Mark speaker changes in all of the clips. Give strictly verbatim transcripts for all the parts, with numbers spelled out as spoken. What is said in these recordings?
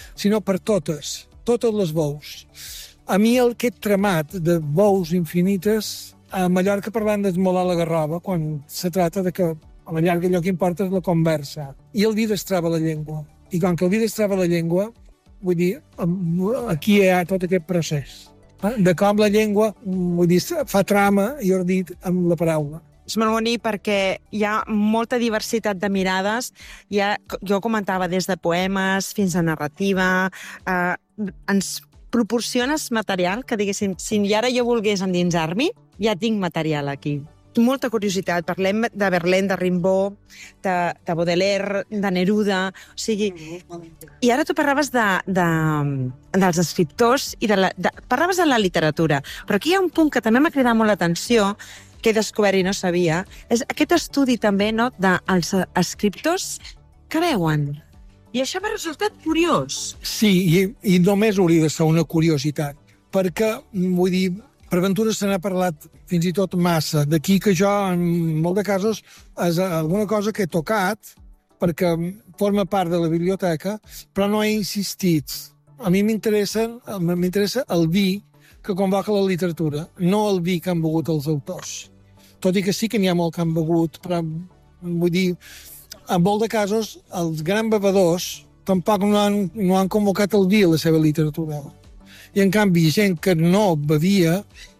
Speaker 1: sinó per totes, totes les veus. A mi aquest tramat de veus infinites, a Mallorca parlant d'esmolar la garrova, quan se trata de que a la llarga allò que importa és la conversa. I el vi destrava la llengua. I com que el vi destrava la llengua, vull dir, aquí hi ha tot aquest procés de com la llengua, vull dir, fa trama, i ho he dit, amb la paraula.
Speaker 2: És molt bonic perquè hi ha molta diversitat de mirades. Hi ha, jo comentava des de poemes fins a narrativa. Eh, ens proporciones material que, diguéssim, si ara jo volgués endinsar-m'hi, ja tinc material aquí. Molta curiositat. Parlem de Verlaine, de Rimbaud, de, de Baudelaire, de Neruda. O sigui, i ara tu parlaves de, de, dels escriptors i de la, de, parlaves de la literatura. Però aquí hi ha un punt que també m'ha cridat molt l'atenció, que he descobert i no sabia, és aquest estudi també, no, dels escriptors que veuen. I això m'ha resultat curiós.
Speaker 1: Sí, i, i només hauria de ser una curiositat, perquè, vull dir, per Ventura se n'ha parlat fins i tot massa. D'aquí que jo, en molts de casos, és alguna cosa que he tocat, perquè forma part de la biblioteca, però no he insistit. A mi m'interessa m'interessa el vi que convoca la literatura, no el vi que han begut els autors. Tot i que sí que n'hi ha molt que han begut, però vull dir, en molts de casos, els grans bevedors tampoc no han, no han convocat el vi a la seva literatura. I, en canvi, gent que no bevia,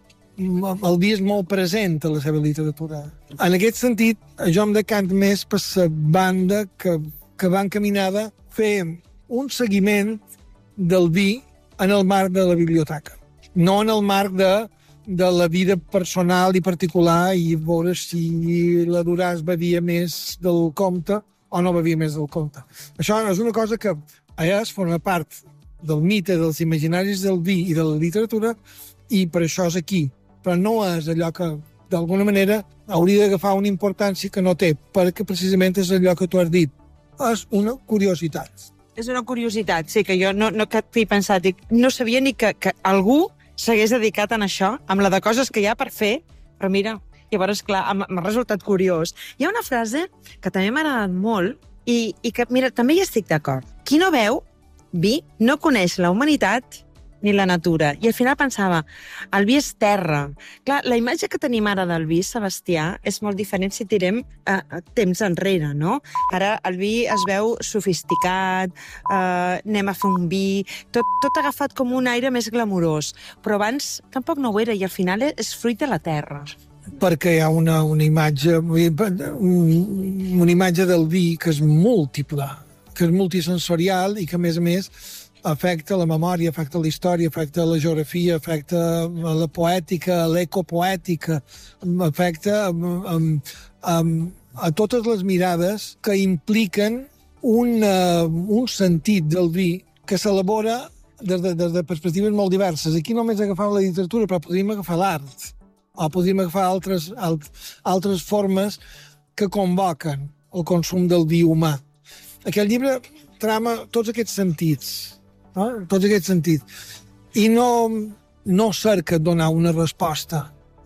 Speaker 1: el vi és molt present a la seva literatura. En aquest sentit, jo em decant més per la banda que, que va encaminada a fer un seguiment del vi en el marc de la biblioteca. No en el marc de, de la vida personal i particular i veure si la Duràs bevia més del compte o no bevia més del compte. Això és una cosa que allà es forma part del mite, dels imaginaris del vi i de la literatura, i per això és aquí. Però no és allò que, d'alguna manera, hauria d'agafar una importància que no té, perquè precisament és allò que tu has dit. És una curiositat.
Speaker 2: És una curiositat, sí, que jo no, no que t'he pensat, dic, no sabia ni que, que algú s'hagués dedicat en això, amb la de coses que hi ha per fer, però mira, llavors, clar, m'ha resultat curiós. Hi ha una frase que també m'ha agradat molt i, i que, mira, també hi estic d'acord. Qui no veu vi no coneix la humanitat ni la natura. I al final pensava, el vi és terra. Clar, la imatge que tenim ara del vi, Sebastià, és molt diferent si tirem eh, temps enrere, no? Ara el vi es veu sofisticat, eh, anem a fer un vi, tot, tot agafat com un aire més glamurós. Però abans tampoc no ho era, i al final és fruit de la terra.
Speaker 1: Perquè hi ha una, una imatge, una imatge del vi que és múltiple, que és multisensorial i que, a més a més, afecta la memòria, afecta la història, afecta la geografia, afecta la poètica, l'ecopoètica, afecta um, um, a totes les mirades que impliquen un, uh, un sentit del vi que s'elabora des de, des de perspectives molt diverses. Aquí només agafam la literatura, però podríem agafar l'art, o podríem agafar altres, alt, altres formes que convoquen el consum del vi humà. Aquest llibre trama tots aquests sentits, no? Tots aquests sentits. I no, no cerca donar una resposta,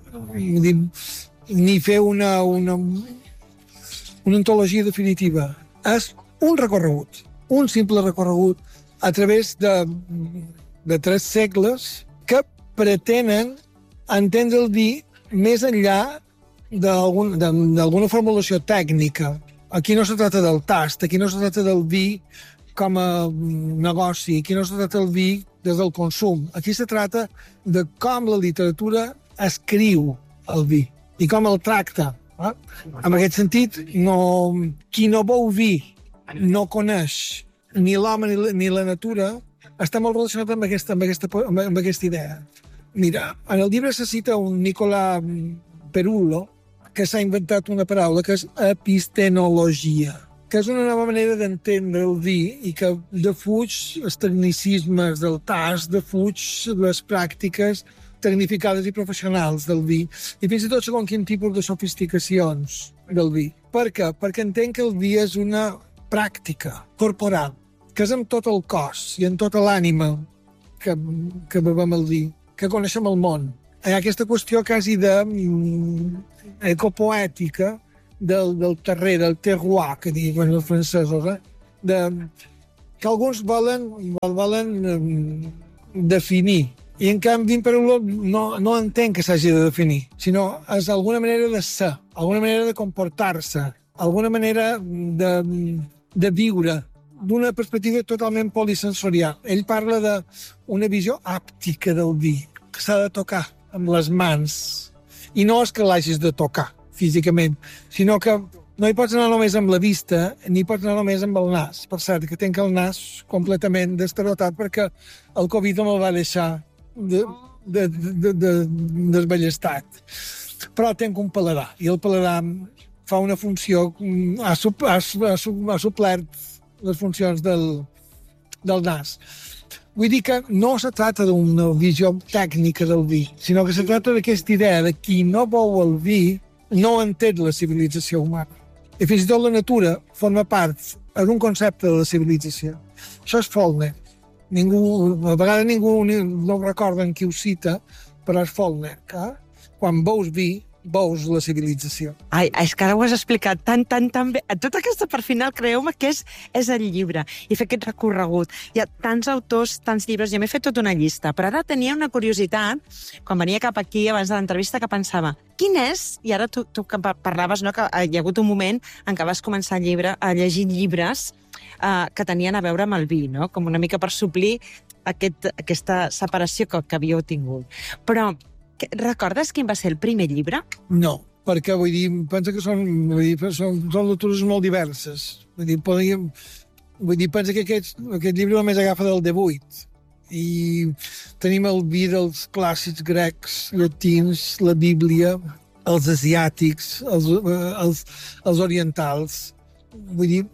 Speaker 1: ni fer una, una, una ontologia definitiva. És un recorregut, un simple recorregut a través de, de tres segles que pretenen entendre el vi més enllà d'alguna formulació tècnica. Aquí no se trata del tast, aquí no se trata del vi com a negoci, aquí no se trata del vi des del consum. Aquí se trata de com la literatura escriu el vi i com el tracta. Eh? En aquest sentit, no, qui no beu vi no coneix ni l'home ni la, ni la natura, està molt relacionat amb aquesta, amb aquesta, amb aquesta idea. Mira, en el llibre se cita un Nicola Perullo que s'ha inventat una paraula que és epistenologia, que és una nova manera d'entendre el vi i que defuig els tecnicismes del tast, defuig les pràctiques tecnificades i professionals del vi, i fins i tot segons quin tipus de sofisticacions del vi. Per què? Perquè entenc que el vi és una pràctica corporal, que és amb tot el cos i amb tota l'ànima que, que bevem el vi, que coneixem el món. Hi ha aquesta qüestió quasi de ecopoètica del, del terrer, del terroir, que diuen els francesos, eh? de, que alguns volen, volen um, definir. I, en canvi, per no, no entenc que s'hagi de definir, sinó és alguna manera de ser, alguna manera de comportar-se, alguna manera de, de viure, d'una perspectiva totalment polisensorial. Ell parla d'una visió àptica del vi, que s'ha de tocar amb les mans. I no és que l'hagis de tocar físicament, sinó que no hi pots anar només amb la vista, ni pots anar només amb el nas. Per cert, que tenc el nas completament destarotat perquè el Covid me'l va deixar de, de, de, de, desballestat. Però tenc un paladar, i el paladar fa una funció, ha, ha, ha, ha suplert les funcions del, del nas. Vull dir que no se tracta d'una visió tècnica del vi, sinó que se tracta d'aquesta idea de qui no veu el vi no entén la civilització humana. I fins i tot la natura forma part d'un concepte de la civilització. Això és Faulkner. Ningú, a vegades ningú no recorda en qui ho cita, però és Faulkner. Eh? Quan veus vi, veus la civilització.
Speaker 2: Ai, és que ara ho has explicat tan, tan, tan bé. Tota aquesta part final, creieu-me que és, és el llibre i fer aquest recorregut. Hi ha tants autors, tants llibres, jo m'he fet tota una llista, però ara tenia una curiositat, quan venia cap aquí abans de l'entrevista, que pensava, quin és, i ara tu, tu que parlaves, no, que hi ha hagut un moment en què vas començar a, llibre, a llegir llibres eh, que tenien a veure amb el vi, no? Com una mica per suplir aquest, aquesta separació que, que havíeu tingut. Però recordes quin va ser el primer llibre?
Speaker 1: No, perquè vull dir, pensa que són, vull dir, són, són lectures molt diverses. Vull dir, podríem, vull dir pensa que aquest, aquest llibre només agafa del divuit. I tenim el vi dels clàssics grecs, llatins, la Bíblia, els asiàtics, els, els, els orientals. Vull dir,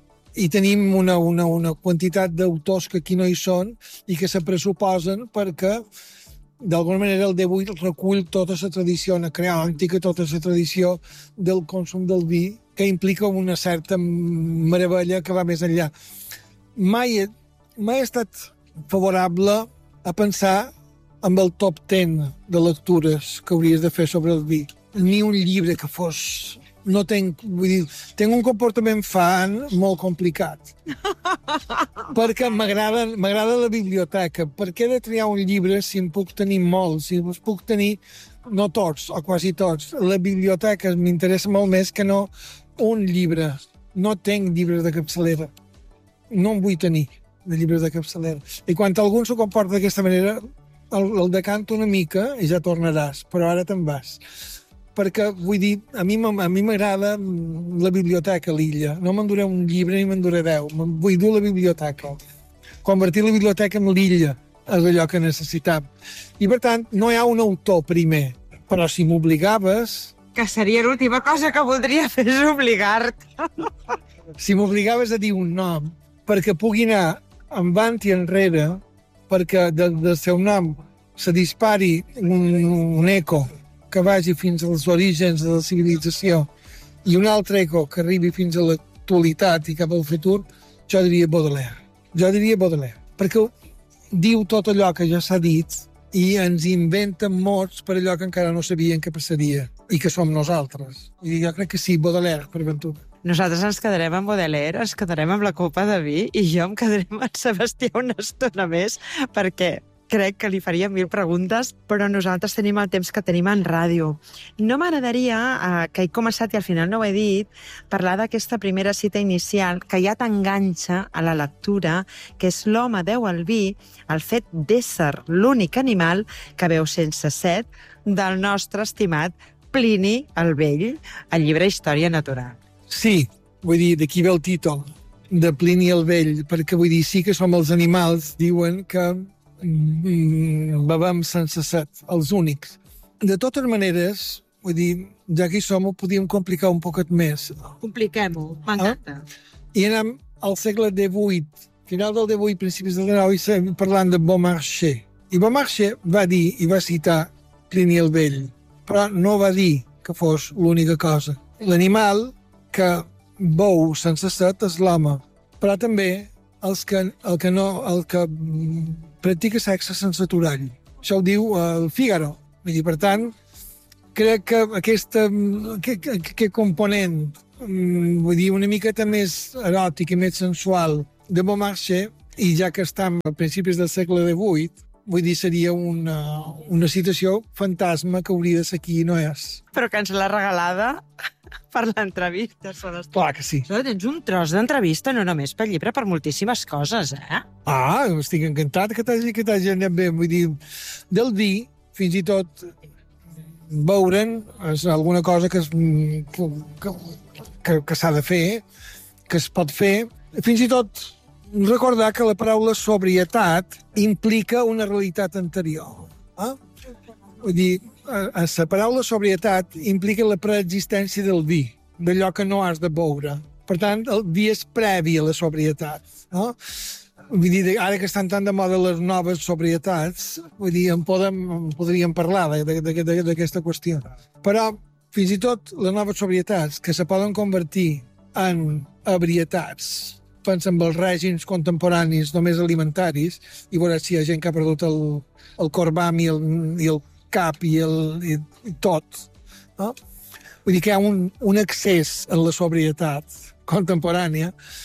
Speaker 1: i tenim una, una, una quantitat d'autors que aquí no hi són i que se pressuposen perquè d'alguna manera el divuit recull tota la tradició napoleòntica, tota la tradició del consum del vi, que implica una certa meravella que va més enllà. Mai he, mai he estat favorable a pensar amb el top deu de lectures que hauries de fer sobre el vi. Ni un llibre que fos... No tenc, vull dir, tinc un comportament fan molt complicat. Perquè m'agrada m'agrada la biblioteca. Per què he de triar un llibre si en puc tenir molts? Si els puc tenir, no tots, o quasi tots. La biblioteca m'interessa molt més que no un llibre. No tinc llibres de capçalera. No en vull tenir, de llibres de capçalera. I quan algú s'ho comporta d'aquesta manera, el, el decanto una mica i ja tornaràs, però ara te'n vas. Perquè, vull dir, a mi a mi m'agrada la biblioteca a l'illa. No m'enduré un llibre ni m'enduré deu. Vull dur la biblioteca. Convertir la biblioteca en l'illa és allò que necessitam. I, per tant, no hi ha un autor primer. Però si m'obligaves...
Speaker 2: Que seria l'última cosa que voldria fer és obligar-te.
Speaker 1: Si m'obligaves a dir un nom perquè pugui anar endavant i enrere, perquè del, del seu nom se dispari un, un eco que vagi fins als orígens de la civilització i un altre eco que arribi fins a l'actualitat i cap al futur, jo diria Baudelaire. Jo diria Baudelaire, perquè diu tot allò que ja s'ha dit i ens inventa mots per allò que encara no sabien que passaria i que som nosaltres. I jo crec que sí, Baudelaire, per aventura.
Speaker 2: Nosaltres ens quedarem amb Baudelaire, ens quedarem amb la copa de vi i jo em quedaré amb en Sebastià una estona més perquè crec que li faria mil preguntes, però nosaltres tenim el temps que tenim en ràdio. No m'agradaria, eh, que he començat i al final no ho he dit, parlar d'aquesta primera cita inicial que ja t'enganxa a la lectura, que és l'home deu al vi, el fet d'ésser l'únic animal que veu sense set del nostre estimat Plini el Vell, el llibre Història Natural.
Speaker 1: Sí, vull dir, d'aquí ve el títol de Plini el Vell, perquè vull dir, sí que som els animals, diuen que bevem sense set, els únics. De totes maneres, vull dir, ja que hi som, ho podíem complicar un poquet més.
Speaker 2: Compliquem-ho, m'encanta.
Speaker 1: Ah? I anem al segle divuit, final del divuit, principis del dinou, i parlant de Beaumarchais. I Beaumarchais va dir i va citar Plini el Vell, però no va dir que fos l'única cosa. L'animal que beu sense set és l'home, però també els que, el que no, el que practica sexe sense aturall. Això ho diu el Figaro. Vull dir, per tant, crec que aquesta, aquest, aquest component, vull dir, una miqueta més eròtic i més sensual de Beaumarchais, i ja que estem a principis del segle divuit, vull dir, seria una, una citació fantasma que hauria de ser aquí i no és.
Speaker 2: Però que ens l'ha regalada per l'entrevista.
Speaker 1: Clar que sí.
Speaker 2: Tens un tros d'entrevista, no només pel llibre, per moltíssimes coses, eh?
Speaker 1: Ah, estic encantat que t'hagi que t'hagi anat bé. Vull dir, del vi, fins i tot veure'n és alguna cosa que, es, que, que, que s'ha de fer, que es pot fer. Fins i tot recordar que la paraula sobrietat implica una realitat anterior. Eh? Vull dir, a la paraula sobrietat implica la preexistència del vi, d'allò que no has de beure. Per tant, el vi és previ a la sobrietat. No? Vull dir, ara que estan tan de moda les noves sobrietats, vull dir, en, podem, en podríem parlar d'aquesta qüestió. Però, fins i tot, les noves sobrietats que se poden convertir en ebrietats, pensa en els règims contemporanis només alimentaris i veuràs si hi ha gent que ha perdut el, el corbam i el, i el cap i, el, i, i tot. No? Vull dir que hi ha un, un excés en la sobrietat contemporània.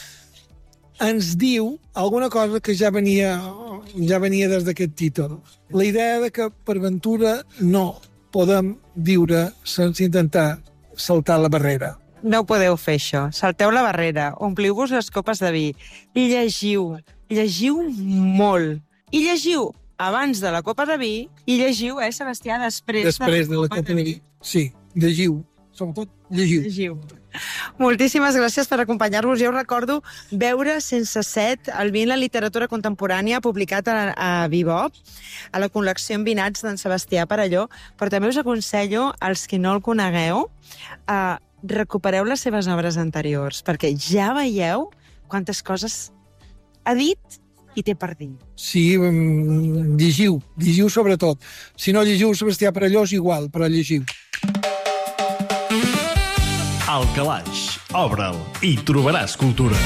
Speaker 1: Ens diu alguna cosa que ja venia, ja venia des d'aquest títol. La idea de que per ventura no podem viure sense intentar saltar la barrera.
Speaker 2: No ho podeu fer, això. Salteu la barrera, ompliu-vos les copes de vi i llegiu. Llegiu molt. I llegiu abans de la copa de vi i llegiu, eh, Sebastià, després,
Speaker 1: després de la, de la copa de vi. Sí, llegiu. Sobretot, llegiu.
Speaker 2: Llegiu. Moltíssimes gràcies per acompanyar-vos. Jo us recordo Beure sense set, el vi en la literatura contemporània, publicat a, a Bebop, a la col·lecció Envinats d'en Sebastià Perelló, però també us aconsello, als que no el conegueu, a recupereu les seves obres anteriors, perquè ja veieu quantes coses ha dit i té per dir.
Speaker 1: Sí, llegiu, llegiu sobretot. Si no llegiu Sebastià Perelló és igual, però llegiu.
Speaker 3: Al Calaix, obre'l i trobaràs cultura.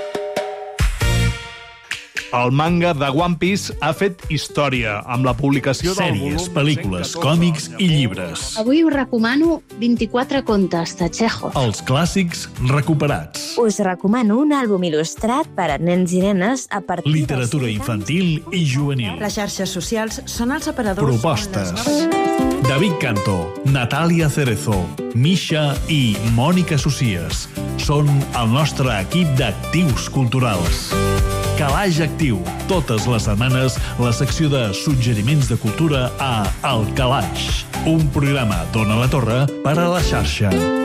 Speaker 3: El manga de One Piece ha fet història amb la publicació del volum... Sèries, pel·lícules, còmics i llibres.
Speaker 4: Avui us recomano vint-i-quatre contes de Chekhov.
Speaker 3: Els clàssics recuperats.
Speaker 5: Us recomano un àlbum il·lustrat per a nens i nenes a partir
Speaker 3: Literatura de infantil i juvenil.
Speaker 2: Les xarxes socials són els aparadors...
Speaker 3: Propostes. David Canto, Natàlia Cerezo, Misha i Mònica Socies són el nostre equip d'actius culturals. Calaix Actiu. Totes les setmanes, la secció de suggeriments de cultura a El Calaix. Un programa d'Ona la Torre per a la xarxa.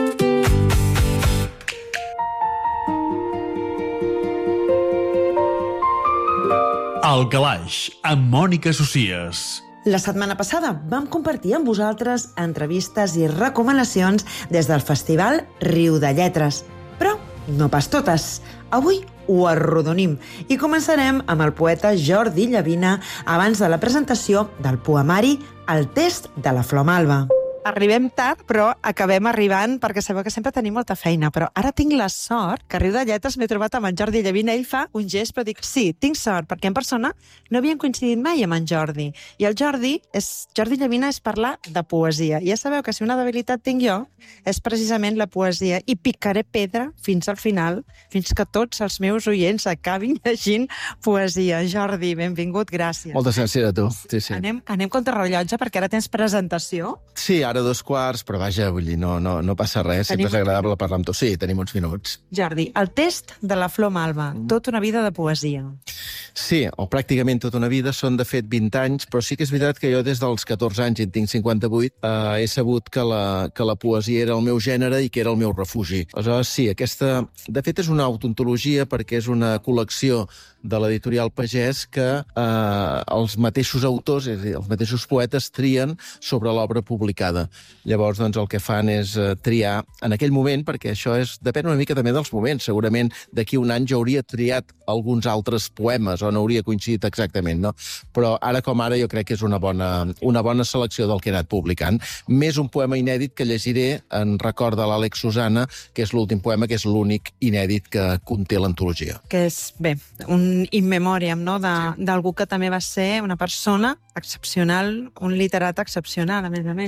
Speaker 3: El Calaix, amb Mònica Socies.
Speaker 2: La setmana passada vam compartir amb vosaltres entrevistes i recomanacions des del Festival Riu de Lletres. Però no pas totes. Avui ho arrodonim i començarem amb el poeta Jordi Llavina abans de la presentació del poemari El test de la flor malva. Arribem tard, però acabem arribant perquè sabeu que sempre tenim molta feina, però ara tinc la sort que a Riu de Lletres m'he trobat amb en Jordi Llavina. Ell fa un gest, però dic, sí, tinc sort, perquè en persona no havien coincidit mai amb en Jordi. I el Jordi, és, Jordi Llavina és parlar de poesia. I ja sabeu que si una debilitat tinc jo és precisament la poesia. I picaré pedra fins al final, fins que tots els meus oients acabin llegint poesia. Jordi, benvingut, gràcies.
Speaker 6: Moltes gràcies a tu. Sí, sí.
Speaker 2: Anem, anem contra rellotge perquè ara tens presentació.
Speaker 6: Sí, ara dos quarts, però vaja, vull dir, no, no, no passa res, sempre tenim... és agradable parlar amb tu. Sí, tenim uns minuts.
Speaker 2: Jordi, el test de la flor malva, tota una vida de poesia.
Speaker 6: Sí, o pràcticament tota una vida, són de fet vint anys, però sí que és veritat que jo des dels catorze anys, i en tinc cinquanta-vuit, eh, he sabut que la, que la poesia era el meu gènere i que era el meu refugi. Aleshores, sí, aquesta... De fet, és una autoantologia perquè és una col·lecció de l'editorial Pagès que eh, els mateixos autors, és a dir, els mateixos poetes trien sobre l'obra publicada. Llavors, doncs, el que fan és eh, triar en aquell moment, perquè això és, depèn una mica també dels moments. Segurament d'aquí un any jo hauria triat alguns altres poemes o no hauria coincidit exactament, no? Però ara com ara jo crec que és una bona, una bona selecció del que he anat publicant. Més un poema inèdit que llegiré en record de l'Àlex Susana, que és l'últim poema, que és l'únic inèdit que conté l'antologia.
Speaker 2: Que és, bé, un in memoriam, no?, d'algú que també va ser una persona excepcional, un literat excepcional, a més a més.
Speaker 6: Sí, sí, sens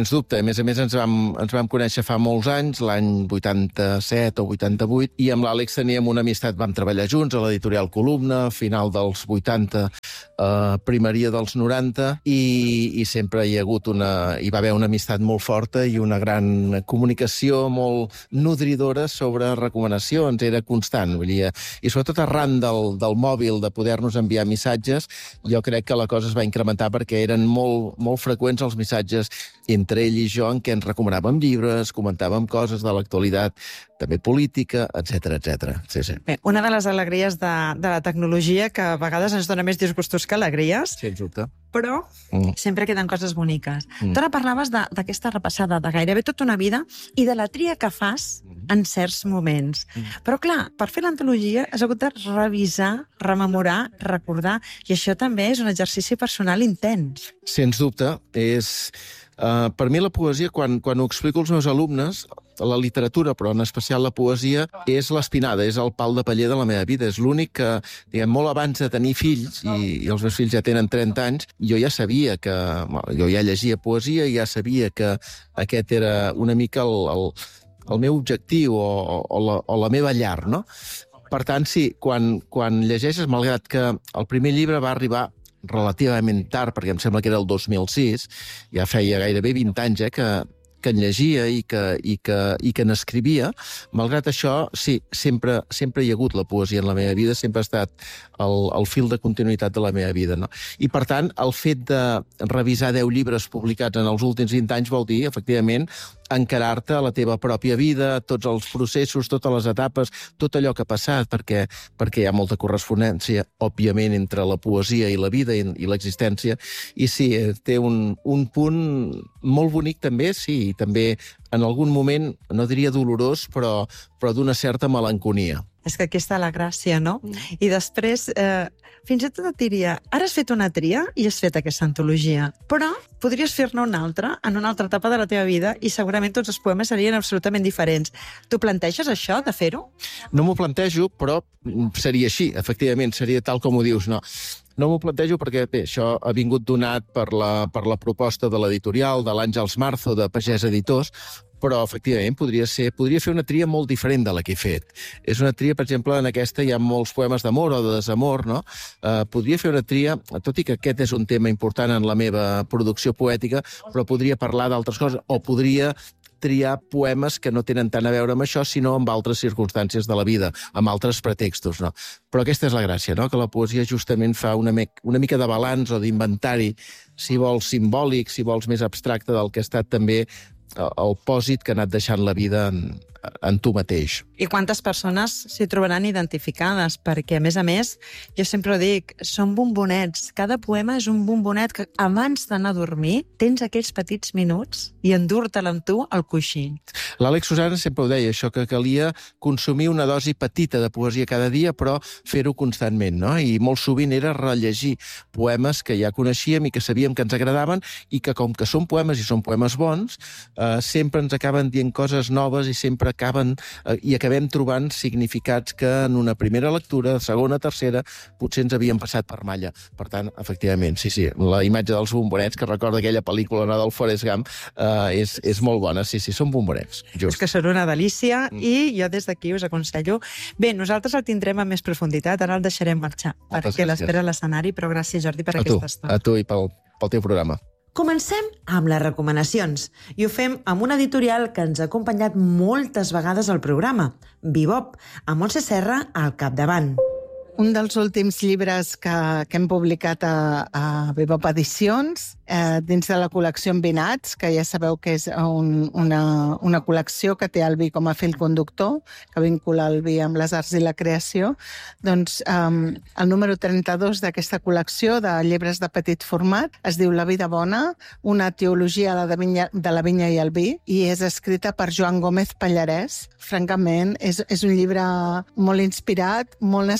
Speaker 6: Sens dubte. A més a més, ens vam, ens vam conèixer fa molts anys, l'any vuitanta-set o vuitanta-vuit, i amb l'Àlex teníem una amistat, vam treballar junts a l'editorial Columna, final dels vuitanta, eh, primeria dels noranta, i, i sempre hi ha hagut una... hi va haver una amistat molt forta i una gran comunicació molt nodridora sobre recomanacions, era constant. Vull dir, i sobretot arran del, del mòbil, de poder-nos enviar missatges, jo crec que la cosa es va incrementar perquè eren molt, molt freqüents els missatges entre ell i jo en què ens recomanàvem llibres, comentàvem coses de l'actualitat, també política, etcètera, etcètera. Sí, sí.
Speaker 2: Bé, una de les alegries de, de la tecnologia que a vegades ens dona més disgustos que alegries,
Speaker 6: Sens dubte.
Speaker 2: però
Speaker 6: Mm.
Speaker 2: sempre queden coses boniques.
Speaker 6: Mm.
Speaker 2: Tu ara parlaves de- d'aquesta repassada de gairebé tota una vida i de la tria que fas en certs moments.
Speaker 6: Mm.
Speaker 2: Però clar, per fer l'antologia has hagut de revisar, rememorar, recordar, i això també és un exercici personal intens.
Speaker 6: Sens dubte, és... Uh, per mi la poesia, quan, quan ho explico als meus alumnes, la literatura, però en especial la poesia, és l'espinada, és el pal de paller de la meva vida. És l'únic que, diguem, molt abans de tenir fills, i, i els meus fills ja tenen trenta anys, jo ja sabia que... Bueno, jo ja llegia poesia i ja sabia que aquest era una mica el, el, el meu objectiu o, o, la, o la meva llar, no? Per tant, sí, quan, quan llegeixes, malgrat que el primer llibre va arribar relativament tard, perquè em sembla que era el dos mil sis, ja feia gairebé vint anys eh, que, que en llegia i que, i que, i que n'escrivia. Malgrat això, sí, sempre, sempre hi ha hagut la poesia en la meva vida, sempre ha estat el, el fil de continuïtat de la meva vida. No? I, per tant, el fet de revisar deu llibres publicats en els últims vint anys vol dir, efectivament, encarar-te a la teva pròpia vida, tots els processos, totes les etapes, tot allò que ha passat, perquè, perquè hi ha molta correspondència, òbviament, entre la poesia i la vida i, i l'existència. I sí, té un, un punt molt bonic també, sí, i també en algun moment, no diria dolorós, però, però d'una certa melanconia.
Speaker 2: És que aquí està la gràcia, no? I després, eh, fins i tot et diria, ara has fet una tria i has fet aquesta antologia, però podries fer-ne una altra en una altra etapa de la teva vida i segurament tots els poemes serien absolutament diferents. Tu planteges això, de fer-ho?
Speaker 6: No m'ho plantejo, però seria així, efectivament, seria tal com ho dius, no? No m'ho plantejo perquè, bé, això ha vingut donat per la, per la proposta de l'editorial, de l'Àngels Marzo, de Pagès Editors, però, efectivament, podria ser, podria fer una tria molt diferent de la que he fet. És una tria, per exemple, en aquesta hi ha molts poemes d'amor o de desamor, no? Eh, podria fer una tria, tot i que aquest és un tema important en la meva producció poètica, però podria parlar d'altres coses, o podria triar poemes que no tenen tant a veure amb això, sinó amb altres circumstàncies de la vida, amb altres pretextos, no? Però aquesta és la gràcia, no? Que la poesia justament fa una, me una mica de balanç o d'inventari, si vols simbòlic, si vols més abstracte del que ha estat també el pòsit que ha anat deixant la vida en, en tu mateix.
Speaker 2: I quantes persones s'hi trobaran identificades? Perquè, a més a més, jo sempre ho dic, són bombonets. Cada poema és un bombonet que abans d'anar a dormir tens aquells petits minuts i endur-te'l amb tu al coixí.
Speaker 6: L'Àlex Susana sempre ho deia, això que calia consumir una dosi petita de poesia cada dia, però fer-ho constantment, no? I molt sovint era rellegir poemes que ja coneixíem i que sabíem que ens agradaven i que, com que són poemes i són poemes bons, eh, sempre ens acaben dient coses noves i sempre acaben eh, i acabem trobant significats que en una primera lectura, segona, tercera, potser ens havien passat per malla. Per tant, efectivament, sí, sí, la imatge dels bombonets, que recorda aquella pel·lícula no, del Forrest Gump, eh, és, és molt bona. Sí, sí, són bombonets. Just.
Speaker 2: És que són una delícia mm. i jo des d'aquí us aconsello. Bé, nosaltres el tindrem amb més profunditat, ara el deixarem marxar,
Speaker 6: Moltes
Speaker 2: perquè
Speaker 6: gràcies.
Speaker 2: l'espera a l'escenari, però gràcies, Jordi, per
Speaker 6: A tu,
Speaker 2: aquesta estona.
Speaker 6: a tu i pel, pel teu programa.
Speaker 2: Comencem amb les recomanacions i ho fem amb una editorial que ens ha acompanyat moltes vegades al programa, Bebop, amb Montse Serra al capdavant.
Speaker 7: Un dels últims llibres que, que hem publicat a, a Bebop Edicions, eh, dins de la col·lecció Envinats, que ja sabeu que és un, una, una col·lecció que té el vi com a fil conductor, que vincula el vi amb les arts i la creació, doncs eh, el número trenta-dos d'aquesta col·lecció de llibres de petit format es diu La vida bona, una teologia de, vinya, de la vinya i el vi, i és escrita per Joan Gómez Pallarès. Francament, és, és un llibre molt inspirat, molt necessari,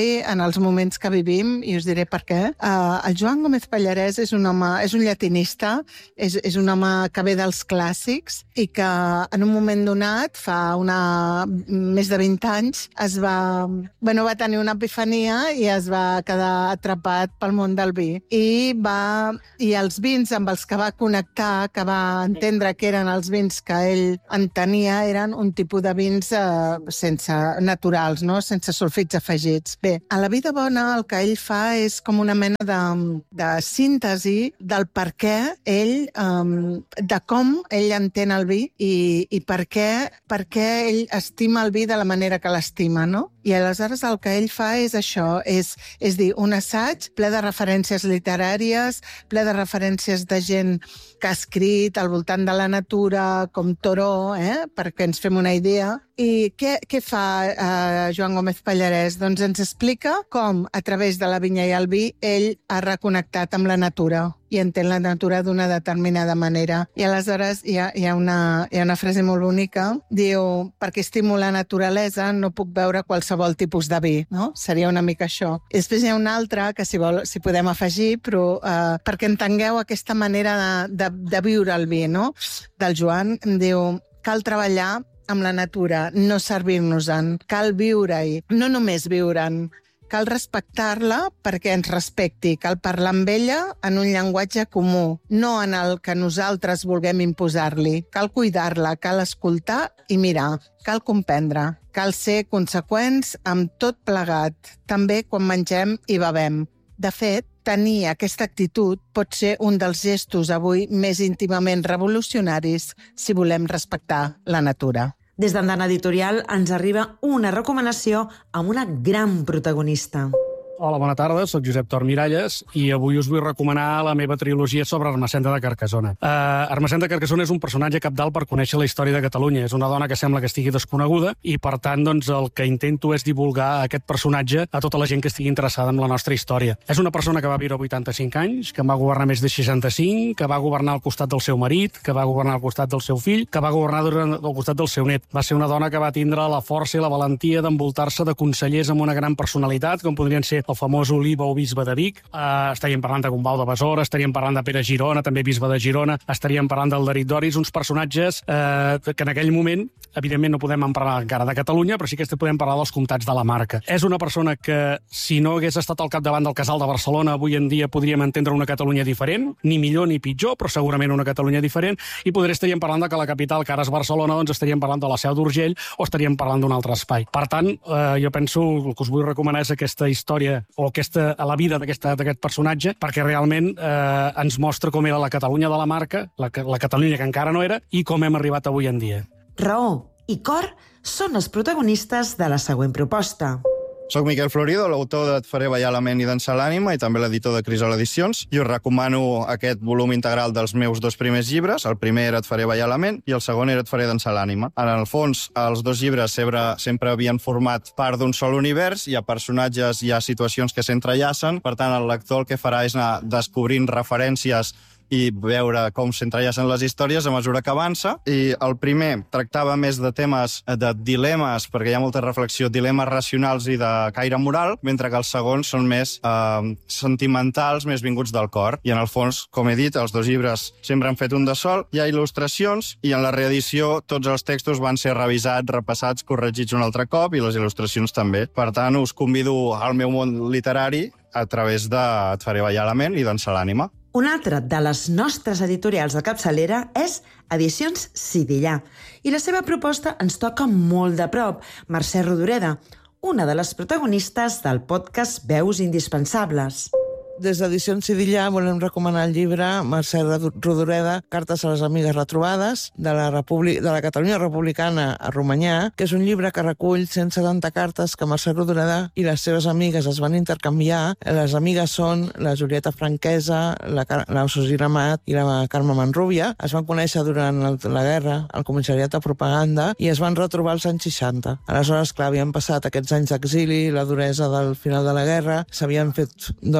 Speaker 7: vi en els moments que vivim, i us diré per què. Uh, el Joan Gómez Pallarès és un home, és un llatinista, és, és un home que ve dels clàssics i que en un moment donat, fa una, més de vint anys, es va, bueno, va tenir una epifania i es va quedar atrapat pel món del vi. I, va, i els vins amb els que va connectar, que va entendre que eren els vins que ell entenia, eren un tipus de vins eh, sense naturals, no? Sense sulfits afegits. Bé, a la vida bona el que ell fa és com una mena de, de síntesi del per què ell, um, de com ell entén el vi i, i per, què, per què ell estima el vi de la manera que l'estima, no? I aleshores el que ell fa és això, és, és dir, un assaig ple de referències literàries, ple de referències de gent que ha escrit al voltant de la natura, com Thoreau, eh? Perquè ens fem una idea. I què, què fa eh, Joan Gómez Pallarès? Doncs ens explica com, a través de la vinya i el vi, ell ha reconnectat amb la natura i entén la natura d'una determinada manera. I aleshores hi ha, hi ha, una, hi ha una frase molt bonica, diu, perquè estimo la naturalesa no puc beure qualsevol tipus de vi, no? Seria una mica això. I després hi ha una altra que si, vol, si podem afegir, però eh, perquè entengueu aquesta manera de, de, de viure el vi, no? Del Joan, diu, cal treballar amb la natura, no servir-nos-en, cal viure-hi, no només viure'n, cal respectar-la perquè ens respecti, cal parlar amb ella en un llenguatge comú, no en el que nosaltres vulguem imposar-li. Cal cuidar-la, cal escoltar i mirar, cal comprendre, cal ser conseqüents amb tot plegat, també quan mengem i bevem. De fet, tenir aquesta actitud pot ser un dels gestos avui més íntimament revolucionaris si volem respectar la natura.
Speaker 2: Des d'Andana Editorial ens arriba una recomanació amb una gran protagonista.
Speaker 8: Hola, bona tarda, soc Josep Tor Miralles i avui us vull recomanar la meva trilogia sobre Ermessenda de Carcassona. Uh, Ermessenda de Carcassona és un personatge cabdal per conèixer la història de Catalunya. És una dona que sembla que estigui desconeguda i, per tant, doncs, el que intento és divulgar aquest personatge a tota la gent que estigui interessada en la nostra història. És una persona que va viure vuitanta-cinc anys, que va governar més de seixanta-cinc, que va governar al costat del seu marit, que va governar al costat del seu fill, que va governar durant, al costat del seu net. Va ser una dona que va tindre la força i la valentia d'envoltar-se de consellers amb una gran personalitat, com podrien ser el famós Oliva o bisbe de Vic, uh, estaríem parlant de Gombau de Besora, estaríem parlant de Pere Girona, també bisbe de Girona, estaríem parlant del Darit Doris, uns personatges uh, que en aquell moment, evidentment no podem parlar encara de Catalunya, però sí que podem parlar dels comtats de la Marca. És una persona que, si no hagués estat al capdavant del Casal de Barcelona, avui en dia podríem entendre una Catalunya diferent, ni millor ni pitjor, però segurament una Catalunya diferent, i podré estaríem parlant de que la capital, que ara és Barcelona, doncs estaríem parlant de la Seu d'Urgell o estaríem parlant d'un altre espai. Per tant, eh, jo penso, el que us vull recomanar és aquesta història o aquesta, a la vida d'aquest personatge, perquè realment eh, ens mostra com era la Catalunya de la Marca, la, la Catalunya que encara no era, i com hem arribat avui en dia.
Speaker 2: Raó i cor són els protagonistes de la següent proposta.
Speaker 9: Soc Miquel Florido, l'autor de Et faré ballar la ment i dansar l'ànima i també l'editor de Crisol Edicions, i us recomano aquest volum integral dels meus dos primers llibres. El primer era Et faré ballar la ment i el segon era Et faré dansar l'ànima. En el fons, els dos llibres sempre, sempre havien format part d'un sol univers, hi ha personatges, hi ha situacions que s'entrellacen, per tant el lector el que farà és anar descobrint referències i veure com s'entrellacen les històries a mesura que avança. I el primer tractava més de temes de dilemes, perquè hi ha molta reflexió, dilemes racionals i de caire moral, mentre que els segons són més eh, sentimentals, més vinguts del cor. I en el fons, com he dit, els dos llibres sempre han fet un de sol. Hi ha il·lustracions i en la reedició tots els textos van ser revisats, repassats, corregits un altre cop i les il·lustracions també. Per tant, us convido al meu món literari a través de Et faré ballar la ment i dansar l'ànima.
Speaker 2: Una altra de les nostres editorials de capçalera és Edicions Sidillà. I la seva proposta ens toca molt de prop. Mercè Rodoreda, una de les protagonistes del podcast Veus Indispensables.
Speaker 10: Des d'Edicions Sidillà volem recomanar el llibre Mercè Rodoreda, Cartes a les amigues retrobades, de la, Repúblic... de la Catalunya republicana a Romanyà, que és un llibre que recull cent setanta cartes que Mercè Rodoreda i les seves amigues es van intercanviar. Les amigues són la Julieta Franquesa, la, Car... la Susina Amat i la Carme Manrubia. Es van conèixer durant el... la guerra al comissariat de propaganda i es van retrobar als anys seixanta. Aleshores, clar, havien passat aquests anys d'exili, la duresa del final de la guerra, s'havien fet dones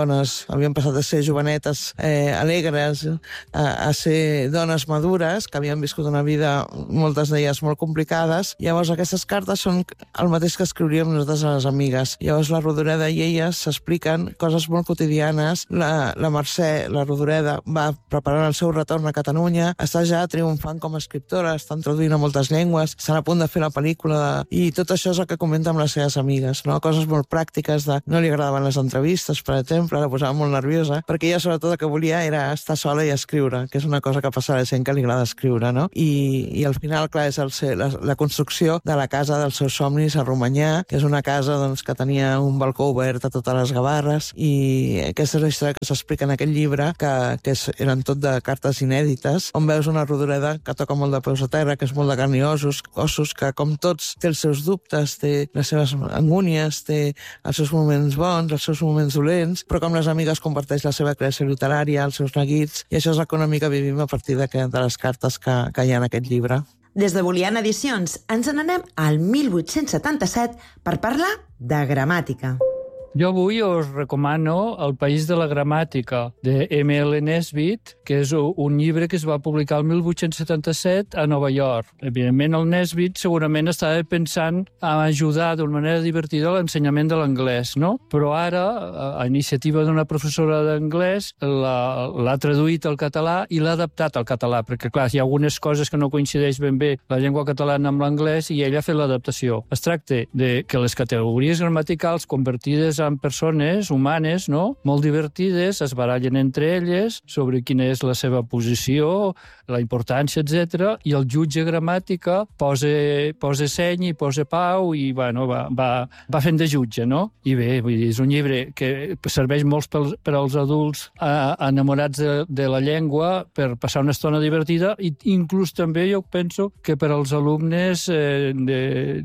Speaker 10: havien passat de ser jovenetes eh, alegres a, a ser dones madures, que havien viscut una vida, moltes d'elles molt complicades. Llavors aquestes cartes són el mateix que escriuríem nosaltres a les amigues. Llavors la Rodoreda i elles s'expliquen coses molt quotidianes. La, la Mercè, la Rodoreda, va preparant el seu retorn a Catalunya, està ja triomfant com a escriptora, estan traduint a moltes llengües, estan a punt de fer la pel·lícula de... i tot això és el que comenta amb les seves amigues, no? Coses molt pràctiques de no li agradaven les entrevistes, per exemple, la posava molt nerviosa, perquè ella sobretot el que volia era estar sola i escriure, que és una cosa que passa a la gent que li agrada escriure, no? I, i al final, clar, és el, la, la construcció de la casa dels seus somnis a Romanyà, que és una casa doncs, que tenia un balcó obert a totes les gavarres, i aquesta és la història que s'explica en aquest llibre, que, que és, eren tot de cartes inèdites, on veus una Rodoreda que toca molt de peus a terra, que és molt de carn i ossos, ossos, que com tots té els seus dubtes, té les seves angúnies, té els seus moments bons, els seus moments dolents, però com les amigues comparteix la seva creació literària, els seus neguits, i això és el que una mica vivim a partir de, que, de les cartes que, que hi ha en aquest llibre.
Speaker 11: Des de Boliana Edicions ens n'anem al mil vuit-cents setanta-set per parlar de gramàtica.
Speaker 12: Jo avui us recomano El país de la gramàtica, de eme ele Nesbitt, que és un llibre que es va publicar el mil vuit-cents setanta-set a Nova York. Evidentment, el Nesbitt segurament estava pensant a ajudar d'una manera divertida l'ensenyament de l'anglès, no? Però ara, a iniciativa d'una professora d'anglès, l'ha traduït al català i l'ha adaptat al català, perquè, clar, hi ha algunes coses que no coincideix ben bé la llengua catalana amb l'anglès i ella ha fet l'adaptació. Es tracta de que les categories gramaticals convertides en persones humanes, no?, molt divertides, es barallen entre elles sobre quina és la seva posició, la importància, etcètera, i el jutge gramàtica posa, posa seny i posa pau i, bueno, va, va, va fent de jutge, no? I bé, vull dir, és un llibre que serveix molt per, per als adults eh, enamorats de, de la llengua per passar una estona divertida i inclús també jo penso que per als alumnes eh, de,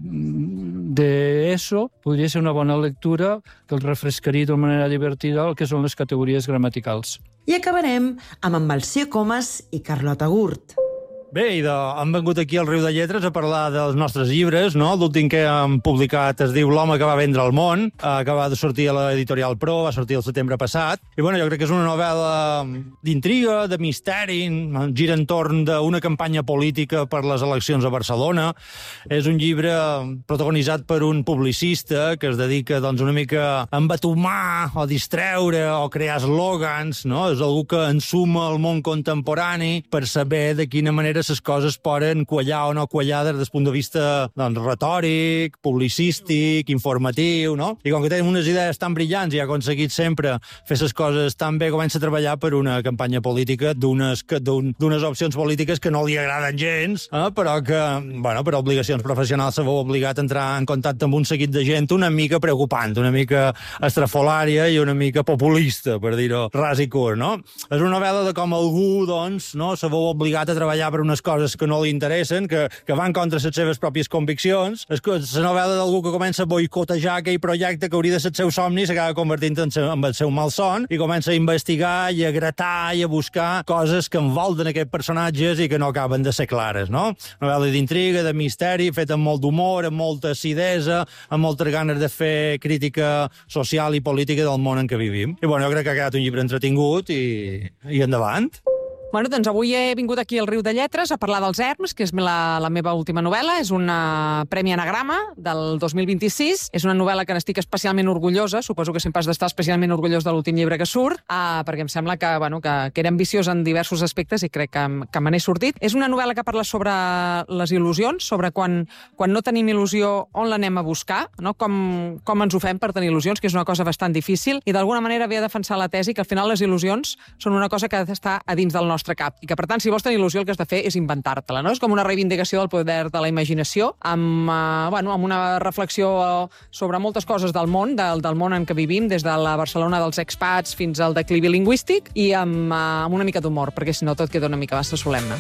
Speaker 12: de ESO podria ser una bona lectura que els refrescaria d'una manera divertida el que són les categories gramaticals.
Speaker 11: I acabarem amb en Balció Comas i Carlota Gurt.
Speaker 13: Bé, i de, hem vengut aquí al Riu de Lletres a parlar dels nostres llibres, no? L'últim que hem publicat es diu L'home que va vendre el món, eh, que va sortir a l'editorial Pro, va sortir el setembre passat. I bueno, jo crec que és una novel·la d'intriga, de misteri, gira entorn d'una campanya política per les eleccions a Barcelona. És un llibre protagonitzat per un publicista que es dedica doncs, una mica a embatumar o distreure o crear eslògans, no? És algú que ensuma el món contemporani per saber de quina manera les coses poden quallar o no quallar des del punt de vista doncs, retòric, publicístic, informatiu, no? I com que tenen unes idees tan brillants i ha aconseguit sempre fer les coses tan bé, comença a treballar per una campanya política d'unes d'unes opcions polítiques que no li agraden gens, eh? Però que, bueno, per obligacions professionals se veu obligat a entrar en contacte amb un seguit de gent una mica preocupant, una mica estrafolària i una mica populista, per dir-ho ras i curt, no? És una novel·la de com algú, doncs, no, se veu obligat a treballar per unes coses que no li interessen, que, que van contra les seves pròpies conviccions. És la novel·la d'algú que comença a boicotejar aquell projecte que hauria de ser el seu somni i s'acaba convertint en, en el seu malson i comença a investigar i a gratar i a buscar coses que envolten aquests personatges i que no acaben de ser clares, no? Novel·la d'intriga, de misteri, feta amb molt d'humor, amb molta acidesa, amb moltes ganes de fer crítica social i política del món en què vivim. I bueno, jo crec que ha quedat un llibre entretingut i, i endavant.
Speaker 14: Bueno, doncs avui he vingut aquí al Riu de Lletres a parlar dels Erms, que és la, la meva última novel·la. És una Premi Anagrama del dos mil vint-i-sis. És una novel·la que n'estic especialment orgullosa. Suposo que sempre has d'estar especialment orgullós de l'últim llibre que surt, uh, perquè em sembla que, bueno, que, que era ambiciós en diversos aspectes i crec que, que me n'he sortit. És una novel·la que parla sobre les il·lusions, sobre quan, quan no tenim il·lusió, on l'anem a buscar, no? com, com ens ho fem per tenir il·lusions, que és una cosa bastant difícil, i d'alguna manera ve a defensar la tesi que al final les il·lusions són una cosa que ha d'estar a dins del nostre cap, i que per tant si vols tenir il·lusió el que has de fer és inventar-te-la, no? És com una reivindicació del poder de la imaginació amb, uh, bueno, amb una reflexió sobre moltes coses del món, del, del món en què vivim, des de la Barcelona dels expats fins al declivi lingüístic, i amb, uh, amb una mica d'humor, perquè si no tot queda una mica massa solemne.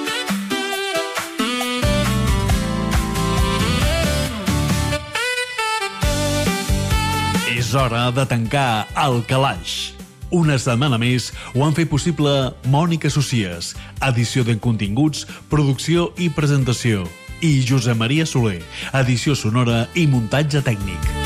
Speaker 3: És hora de tancar el calaix. Una setmana més ho han fet possible Mònica Socies, edició de continguts, producció i presentació, i Josep Maria Soler, edició sonora i muntatge tècnic.